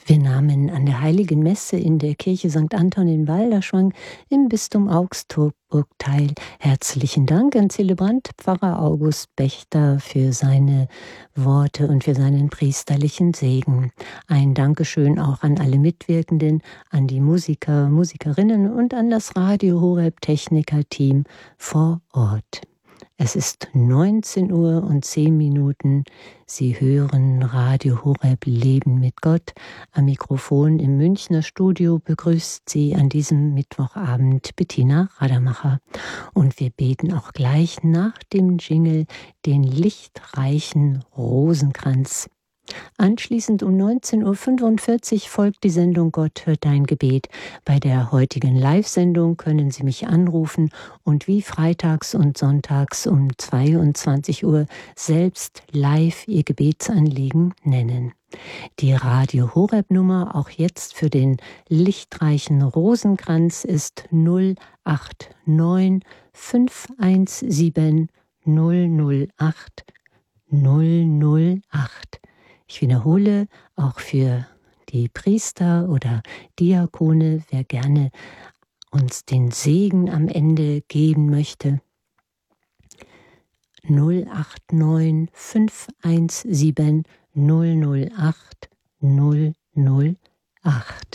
Wir nahmen an der Heiligen Messe in der Kirche St. Anton in Balderschwang im Bistum Augsburg teil. Herzlichen Dank an Zelebrant Pfarrer August Bechter für seine Worte und für seinen priesterlichen Segen. Ein Dankeschön auch an alle Mitwirkenden, an die Musiker, Musikerinnen und an das Radio Horeb Techniker-Team vor Ort. Es ist 19:10 Uhr. Sie hören Radio Horeb Leben mit Gott. Am Mikrofon im Münchner Studio begrüßt Sie an diesem Mittwochabend Bettina Rademacher. Und wir beten auch gleich nach dem Jingle den lichtreichen Rosenkranz. Anschließend um 19:45 Uhr folgt die Sendung Gott hört dein Gebet. Bei der heutigen Live-Sendung können Sie mich anrufen und wie freitags und sonntags um 22 Uhr selbst live Ihr Gebetsanliegen nennen. Die Radio Horeb-Nummer auch jetzt für den lichtreichen Rosenkranz ist 089 517 008 008. Ich wiederhole, auch für die Priester oder Diakone, wer gerne uns den Segen am Ende geben möchte. 089 517 008 008.